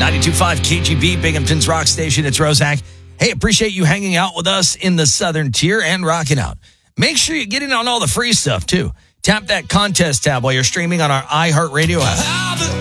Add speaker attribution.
Speaker 1: 92.5 KGB, Binghamton's rock station. It's Rozak. Hey, appreciate you hanging out with us in the Southern Tier and rocking out. Make sure you get in on all the free stuff, too. Tap that contest tab while you're streaming on our iHeartRadio app.